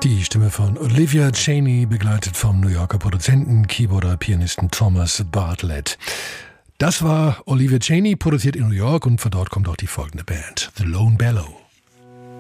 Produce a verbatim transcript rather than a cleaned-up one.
Die Stimme von Olivia Chaney, begleitet vom New Yorker Produzenten, Keyboarder, Pianisten Thomas Bartlett. Das war Olivia Chaney, produziert in New York, und von dort kommt auch die folgende Band, The Lone Bellow.